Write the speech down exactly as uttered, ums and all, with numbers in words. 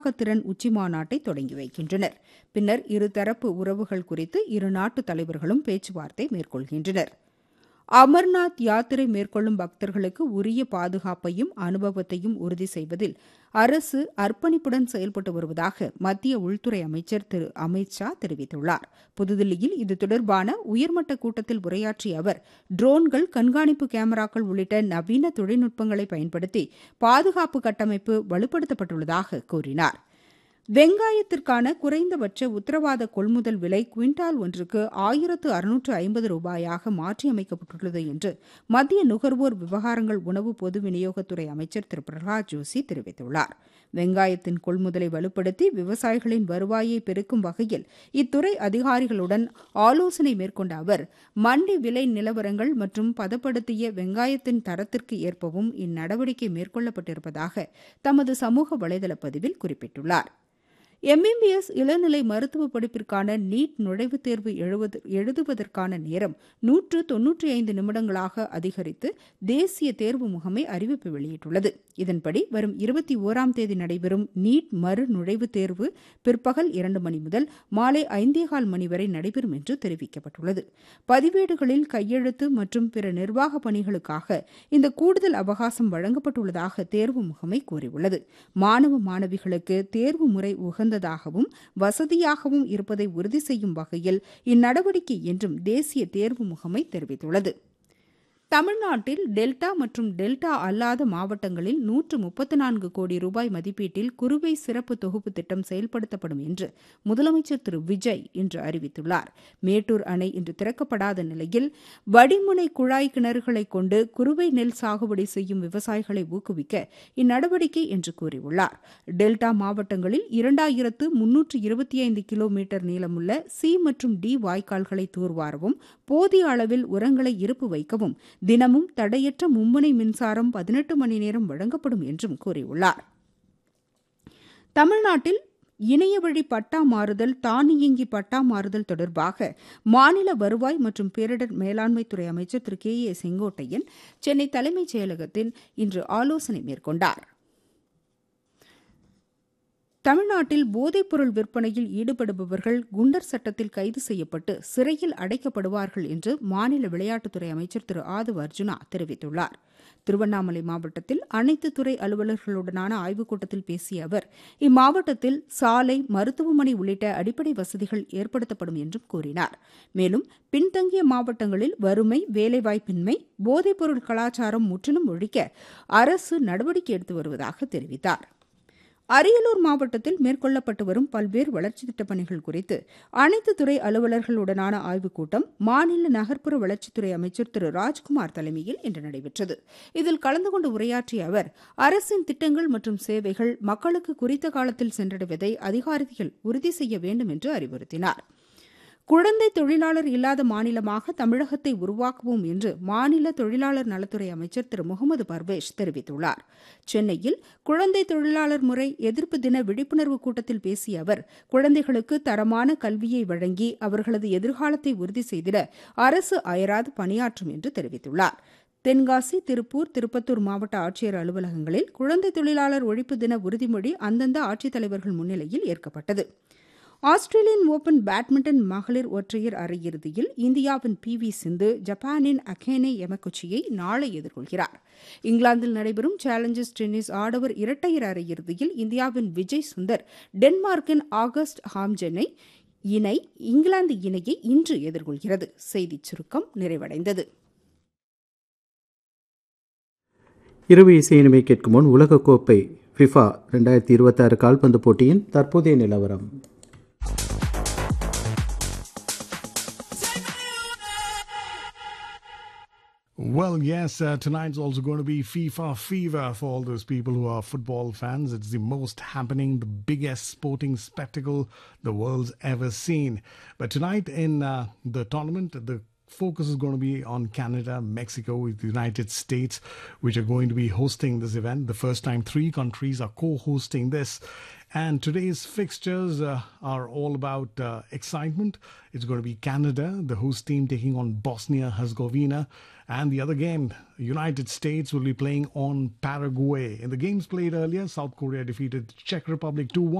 திறன் உச்சிமாநாட்டை தொடங்கி வைக்கின்றனர். பின்னர் இருதரப்பு உறவுகள் குறித்து இரு நாட்டு தலைவர்களும் பேச்சுவார்த்தை மேற்கொள்கின்றனர். அமர்நாத் யாத்திரை மேற்கொள்ளும் பக்தர்களுக்கு உரிய பாதுகாப்பையும் அனுபவத்தையும் உறுதி செய்வதில் அரசு அர்ப்பணிப்புடன் செயல்பட்டு வருவதாக மத்திய உள்துறை அமைச்சர் திரு அமித் ஷா தெரிவித்துள்ளார். புதுதில்லியில் இது தொடர்பான உயர்மட்ட கூட்டத்தில் உரையாற்றிய அவர், ட்ரோன்கள், கண்காணிப்பு கேமராக்கள் உள்ளிட்ட நவீன தொழில்நுட்பங்களை பயன்படுத்தி பாதுகாப்பு கட்டமைப்பு வலுப்படுத்தப்பட்டுள்ளதாக கூறினார். வெங்காயத்திற்கான குறைந்தபட்ச உத்தரவாத கொள்முதல் விலை குவிண்டால் ஒன்றுக்கு ஆயிரத்து அறுநூற்று ஐம்பது ரூபாயாக மாற்றியமைக்கப்பட்டுள்ளது என்று மத்திய நுகர்வோர் விவகாரங்கள் உணவு பொது விநியோகத்துறை அமைச்சர் திரு பிரகலாத் ஜோஷி தெரிவித்துள்ளார். வெங்காயத்தின் கொள்முதலை வலுப்படுத்தி விவசாயிகளின் வருவாயை பெருக்கும் வகையில் இத்துறை அதிகாரிகளுடன் ஆலோசனை மேற்கொண்ட அவர், மண்டி விலை நிலவரங்கள் மற்றும் பதப்படுத்திய வெங்காயத்தின் தரத்திற்கு ஏற்பவும் இந்நடவடிக்கை மேற்கொள்ளப்பட்டிருப்பதாக தமது சமூக வலைதள பதிவில் குறிப்பிட்டுள்ளார். எம்பிபிஎஸ் இளநிலை மருத்துவ படிப்பிற்கான நீட் நுழைவுத் தேர்வு எழுதுவதற்கான நேரம் நூற்று தொன்னூற்றி ஐந்து நிமிடங்களாக அதிகரித்து தேசிய தேர்வு முகமை அறிவிப்பு வெளியிட்டுள்ளது. இதன்படி வரும் இருபத்தி ஓராம் தேதி நடைபெறும் நீட் மறு நுழைவுத் தேர்வு பிற்பகல் இரண்டு மணி முதல் மாலை ஐந்தேகால் மணி வரை நடைபெறும் என்று தெரிவிக்கப்பட்டுள்ளது. பதிவேடுகளில் கையெழுத்து மற்றும் பிற நிர்வாக பணிகளுக்காக இந்த கூடுதல் அவகாசம் வழங்கப்பட்டுள்ளதாக தேர்வு முகமை கூறியுள்ளது. மாணவ மாணவிகளுக்கு தேர்வு முறை உகந்த தாகவும் வசதியாகவும் இருப்பதை உறுதி செய்யும் வகையில் இந்நடவடிக்கை என்றும் தேசிய தேர்வு முகமை தெரிவித்துள்ளது. தமிழ்நாட்டில் டெல்டா மற்றும் டெல்டா அல்லாத மாவட்டங்களில் நூற்று முப்பத்து நான்கு கோடி ரூபாய் மதிப்பீட்டில் குறுவை சிறப்பு தொகுப்பு திட்டம் செயல்படுத்தப்படும் என்று முதலமைச்சர் திரு விஜய் இன்று அறிவித்துள்ளார். மேட்டூர் அணை இன்று திறக்கப்படாத நிலையில் வடிமுனை குழாய் கிணறுகளை கொண்டு குறுவை நெல் சாகுபடி செய்யும் விவசாயிகளை ஊக்குவிக்க இந்நடவடிக்கை என்று கூறியுள்ளார். டெல்டா மாவட்டங்களில் இரண்டாயிரத்து முன்னூற்று இருபத்தி ஐந்து கிலோமீட்டர் நீளமுள்ள சி மற்றும் டி வாய்க்கால்களை தூர்வாரவும் போதிய அளவில் உரங்களை இருப்பு வைக்கவும் தினமும் தடையற்ற மும்முனை மின்சாரம் பதினெட்டு மணி நேரம் வழங்கப்படும் என்றும் கூறியுள்ளார். தமிழ்நாட்டில் இணையவழி பட்டா மாறுதல், தானியங்கி பட்டா மாறுதல் தொடர்பாக மாநில வருவாய் மற்றும் பேரிடர் மேலாண்மைத்துறை அமைச்சர் திரு கே ஏ செங்கோட்டையன் சென்னை தலைமைச் செயலகத்தில் இன்று ஆலோசனை மேற்கொண்டார். தமிழ்நாட்டில் போதைப்பொருள் விற்பனையில் ஈடுபடுபவர்கள் குண்டர் சட்டத்தில் கைது செய்யப்பட்டு சிறையில் அடைக்கப்படுவார்கள் என்று மாநில விளையாட்டுத்துறை அமைச்சர் திரு ஆதவ் அர்ஜுனா தெரிவித்துள்ளார். திருவண்ணாமலை மாவட்டத்தில் அனைத்து துறை அலுவலர்களுடனான ஆய்வுக் கூட்டத்தில் பேசிய அவர், இம்மாவட்டத்தில் சாலை, மருத்துவமனை உள்ளிட்ட அடிப்படை வசதிகள் ஏற்படுத்தப்படும் என்றும் கூறினார். மேலும் பின்தங்கிய மாவட்டங்களில் வறுமை, வேலைவாய்ப்பின்மை, போதைப்பொருள் கலாச்சாரம் முற்றிலும் ஒழிக்க அரசு நடவடிக்கை எடுத்து வருவதாக தெரிவித்தார். அரியலூர் மாவட்டத்தில் மேற்கொள்ளப்பட்டு வரும் பல்வேறு வளர்ச்சித் திட்டப் பணிகள் குறித்து அனைத்து துறை அலுவலர்களுடனான ஆய்வுக் கூட்டம் மாநில நகர்ப்புற வளர்ச்சித்துறை அமைச்சர் திரு ராஜ்குமார் தலைமையில் இன்று நடைபெற்றது. இதில் கலந்து கொண்டு உரையாற்றிய அவர், அரசின் திட்டங்கள் மற்றும் சேவைகள் மக்களுக்கு குறித்த காலத்தில் சென்றடைவதை அதிகாரிகள் உறுதி செய்ய வேண்டும் என்று அறிவுறுத்தினார். குழந்தை தொழிலாளர் இல்லாத மாநிலமாக தமிழகத்தை உருவாக்குவோம் என்று மாநில தொழிலாளர் நலத்துறை அமைச்சர் திரு முகமது பர்வேஷ் தெரிவித்துள்ளார். சென்னையில் குழந்தை தொழிலாளர் முறை எதிர்ப்பு தின விழிப்புணர்வு கூட்டத்தில் பேசிய அவர், குழந்தைகளுக்கு தரமான கல்வியை வழங்கி அவர்களது எதிர்காலத்தை உறுதி செய்திட அரசு அயராது பணியாற்றும் என்று தெரிவித்துள்ளார். தென்காசி, திருப்பூர், திருப்பத்தூர் மாவட்ட ஆட்சியர் அலுவலகங்களில் குழந்தை தொழிலாளர் ஒழிப்பு தின உறுதிமொழி அந்தந்த ஆட்சித்தலைவர்கள் முன்னிலையில் ஏற்கப்பட்டது. ஆஸ்திரேலியன் ஓபன் பேட்மிண்டன் மகளிர் ஒற்றையர் அரையிறுதியில் இந்தியாவின் பி வி சிந்து ஜப்பானின் அகேனே யமகுச்சியை நாளை எதிர்கொள்கிறார். இங்கிலாந்தில் நடைபெறும் சேலஞ்சர்ஸ் டென்னிஸ் ஆடவர் இரட்டையர் அரையிறுதியில் இந்தியாவின் விஜய் சுந்தர் டென்மார்க்கின் ஆகஸ்ட் ஹாம்ஜெனை இணை இங்கிலாந்து இணையை இன்று எதிர்கொள்கிறது. செய்திச் சுருக்கம் நிறைவடைந்தது. இரவு இசையினுமை கேட்கும் முன் உலகக்கோப்பை ஃபிஃபா இரண்டாயிரத்தி இருபத்தி ஆறு கால்பந்து போட்டியின் தற்போதைய நிலவரம். Well, yes, uh, tonight's also going to be FIFA fever for all those people who are football fans. It's the most happening, the biggest sporting spectacle the world's ever seen. But tonight in uh, the tournament, the focus is going to be on Canada, Mexico, the United States, which are going to be hosting this event. The first time three countries are co-hosting this. And today's fixtures uh, are all about uh, excitement. It's going to be Canada, the host team, taking on Bosnia-Herzegovina. And the other game, United States will be playing on Paraguay. In the games played earlier, South Korea defeated Czech Republic two one.